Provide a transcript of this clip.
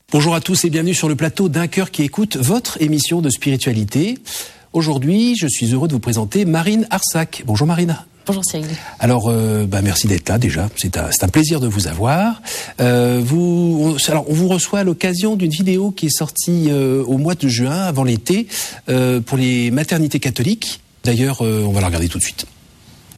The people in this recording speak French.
Bonjour à tous et bienvenue sur le plateau d'Un cœur qui écoute, votre émission de spiritualité. Aujourd'hui, je suis heureux de vous présenter Marine Arsac. Bonjour Marine. Bonjour Cyril. Alors, merci d'être là déjà. C'est un plaisir de vous avoir. On vous reçoit à l'occasion d'une vidéo qui est sortie au mois de juin, avant l'été, pour les maternités catholiques. D'ailleurs, on va la regarder tout de suite.